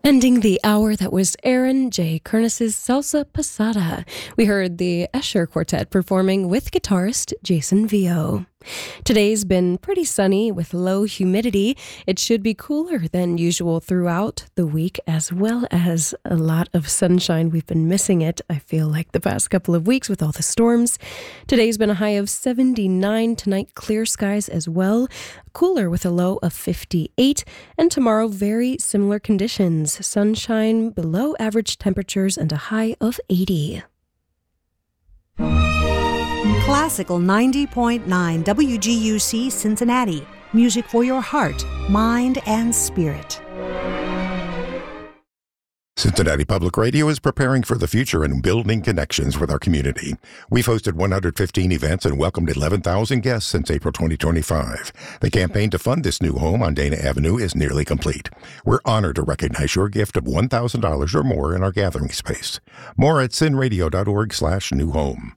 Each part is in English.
Ending the hour, that was Aaron J. Kernis's Salsa Pasada. We heard the Escher Quartet performing with guitarist Jason Vio. Today's been pretty sunny with low humidity. It should be cooler than usual throughout the week, as well as a lot of sunshine. We've been missing it, I feel like, the past couple of weeks with all the storms. Today's been a high of 79. Tonight, clear skies as well. Cooler with a low of 58. And tomorrow, very similar conditions. Sunshine, below average temperatures, and a high of 80. Classical 90.9 WGUC Cincinnati. Music for your heart, mind, and spirit. Cincinnati Public Radio is preparing for the future and building connections with our community. We've hosted 115 events and welcomed 11,000 guests since April 2025. The campaign to fund this new home on Dana Avenue is nearly complete. We're honored to recognize your gift of $1,000 or more in our gathering space. More at cinradio.org/newhome.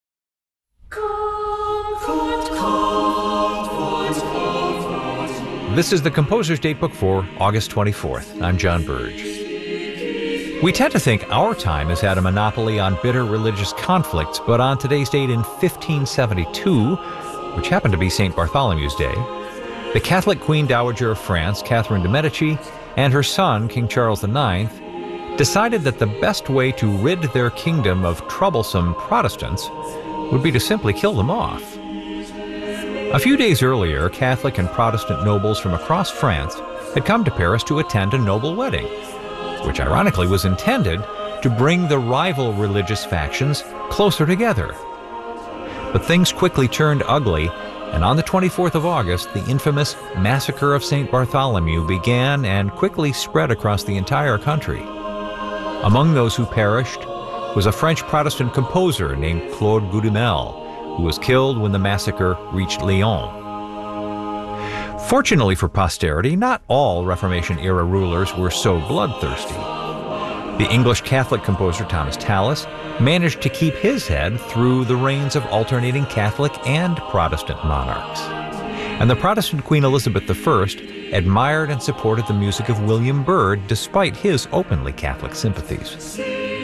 This is the Composer's Datebook for August 24th. I'm John Burge. We tend to think our time has had a monopoly on bitter religious conflicts, but on today's date in 1572, which happened to be St. Bartholomew's Day, the Catholic Queen Dowager of France, Catherine de' Medici, and her son, King Charles IX, decided that the best way to rid their kingdom of troublesome Protestants would be to simply kill them off. A few days earlier, Catholic and Protestant nobles from across France had come to Paris to attend a noble wedding, which ironically was intended to bring the rival religious factions closer together. But things quickly turned ugly, and on the 24th of August, the infamous Massacre of St. Bartholomew began and quickly spread across the entire country. Among those who perished was a French Protestant composer named Claude Goudimel, who was killed when the massacre reached Lyon. Fortunately for posterity, not all Reformation-era rulers were so bloodthirsty. The English Catholic composer Thomas Tallis managed to keep his head through the reigns of alternating Catholic and Protestant monarchs. And the Protestant Queen Elizabeth I admired and supported the music of William Byrd despite his openly Catholic sympathies.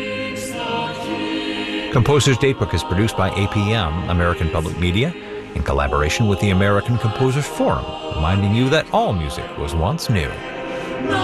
Composer's Datebook is produced by APM, American Public Media, in collaboration with the American Composers Forum, reminding you that all music was once new.